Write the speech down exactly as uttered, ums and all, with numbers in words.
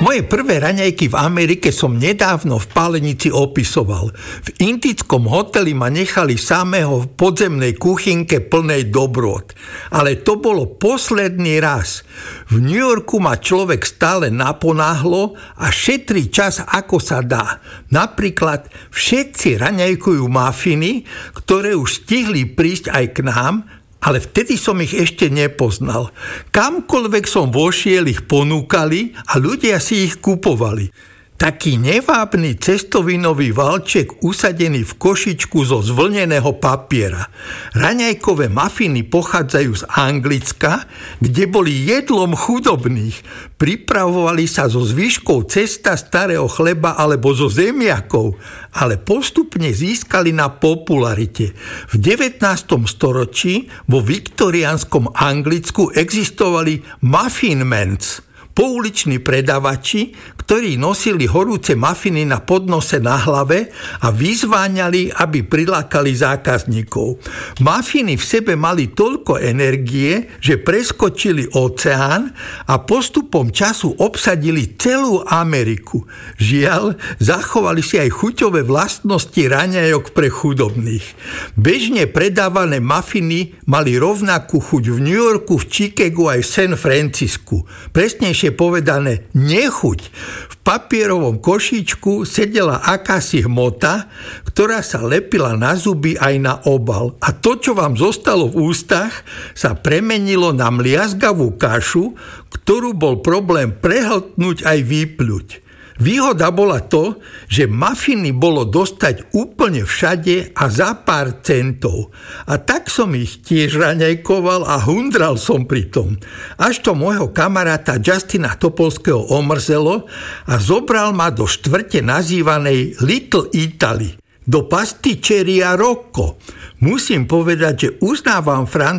Moje prvé raňajky v Amerike som nedávno v Pálenici opisoval. V indickom hoteli ma nechali samého v podzemnej kuchynke plnej dobrôt. Ale to bolo posledný raz. V New Yorku ma človek stále naponáhlo a šetrí čas ako sa dá. Napríklad všetci raňajkujú mafiny, ktoré už stihli prísť aj k nám, ale vtedy som ich ešte nepoznal. Kamkoľvek som vošiel, ich ponúkali a ľudia si ich kupovali. Taký nevábny cestovinový valček usadený v košičku zo zvlneného papiera. Raňajkové mafiny pochádzajú z Anglicka, kde boli jedlom chudobných. Pripravovali sa zo zvyškov cesta starého chleba alebo zo zemiakov, ale postupne získali na popularite. V devätnástom storočí vo viktoriánskom Anglicku existovali muffinmans, pouliční predavači, ktorí nosili horúce mafiny na podnose na hlave a vyzváňali, aby prilákali zákazníkov. Mafiny v sebe mali toľko energie, že preskočili oceán a postupom času obsadili celú Ameriku. Žiaľ, zachovali si aj chuťové vlastnosti raňajok pre chudobných. Bežne predávané mafiny mali rovnakú chuť v New Yorku, v Chicagu aj v San Francisku. Presnejšie povedané nechuť. V papierovom košíčku sedela akási hmota, ktorá sa lepila na zuby aj na obal. A to, čo vám zostalo v ústach, sa premenilo na mliazgavú kašu, ktorú bol problém prehltnúť aj vypľuť. Výhoda bola to, že mafiny bolo dostať úplne všade a za pár centov. A tak som ich tiež raňajkoval a hundral som pri tom. Až to môjho kamaráta Justina Topolského omrzelo a zobral ma do štvrte nazývanej Little Italy, do pasticceria Rocco. Musím povedať, že uznávam Francúzsku